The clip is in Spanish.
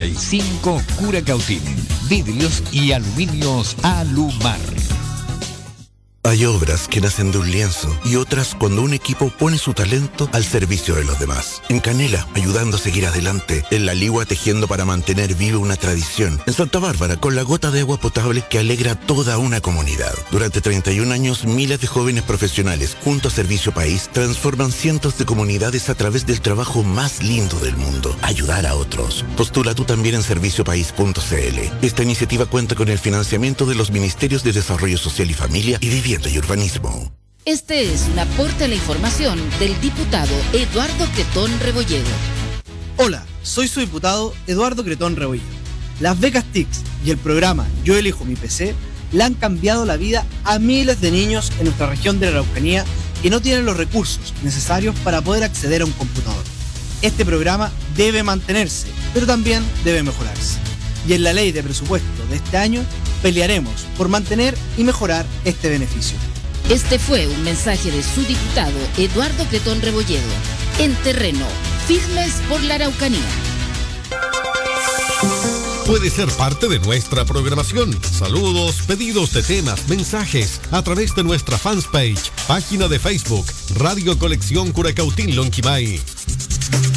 55 Curacautín. Vidrios y aluminios Alumar. Hay obras que nacen de un lienzo y otras cuando un equipo pone su talento al servicio de los demás. En Canela, ayudando a seguir adelante. En La Ligua, tejiendo para mantener viva una tradición. En Santa Bárbara, con la gota de agua potable que alegra a toda una comunidad. Durante 31 años, miles de jóvenes profesionales, junto a Servicio País, transforman cientos de comunidades a través del trabajo más lindo del mundo. Ayudar a otros. Postula tú también en serviciopaís.cl. Esta iniciativa cuenta con el financiamiento de los Ministerios de Desarrollo Social y Familia y Vivienda y Urbanismo. Este es un aporte a la información del diputado Eduardo Cretón Rebolledo. Hola, soy su diputado Eduardo Cretón Rebolledo. Las becas TICS y el programa Yo Elijo Mi PC le han cambiado la vida a miles de niños en nuestra región de la Araucanía que no tienen los recursos necesarios para poder acceder a un computador. Este programa debe mantenerse, pero también debe mejorarse. Y en la ley de presupuesto de este año pelearemos por mantener y mejorar este beneficio. Este fue un mensaje de su diputado Eduardo Cretón Rebolledo. En terreno, firmes por la Araucanía. Puede ser parte de nuestra programación. Saludos, pedidos de temas, mensajes a través de nuestra fanpage, página de Facebook, Radio Colección Curacautín Lonquimay.